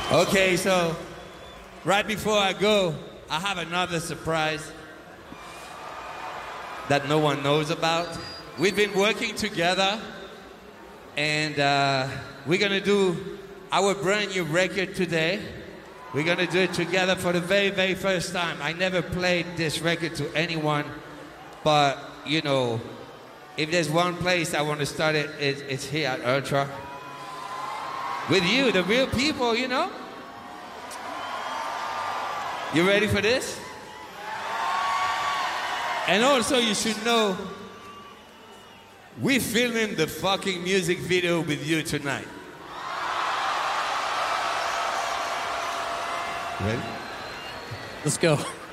Okay, so right before I go, I have another surprise that no one knows about. We've been working together, and we're gonna do our brand new record today. We're gonna do it together for the very, very first time. I never played this record to anyone, but you know, if there's one place I want to start it, it's here at Ultra. With you, the real people, you know? You ready for this? And also, you should know, we're filming the fucking music video with you tonight. Ready? Let's go.